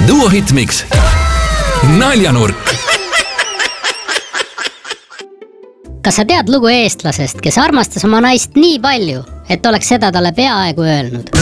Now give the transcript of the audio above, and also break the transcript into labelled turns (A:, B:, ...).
A: Duo Hitmix. Naljanurk.
B: Kas sa tead lugu eestlasest, kes armastas oma naist nii palju, et oleks seda talle peaaegu öelnud?